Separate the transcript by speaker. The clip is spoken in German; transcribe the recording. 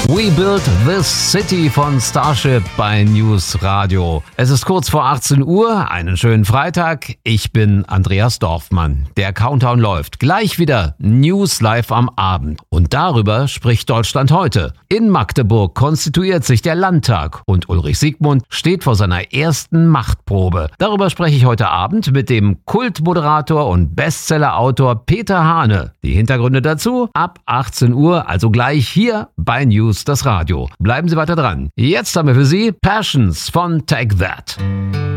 Speaker 1: We Build This City von Starship bei News Radio. Es ist kurz vor 18 Uhr, einen schönen Freitag. Ich bin Andreas Dorfmann. Der Countdown läuft. Gleich wieder News live am Abend. Und darüber spricht Deutschland heute. In Magdeburg konstituiert sich der Landtag und Ulrich Siegmund steht vor seiner ersten Machtprobe. Darüber spreche ich heute Abend mit dem Kultmoderator und Bestsellerautor Peter Hane. Die Hintergründe dazu ab 18 Uhr, also gleich hier bei News das Radio. Bleiben Sie weiter dran. Jetzt haben wir für Sie Passions von Take That.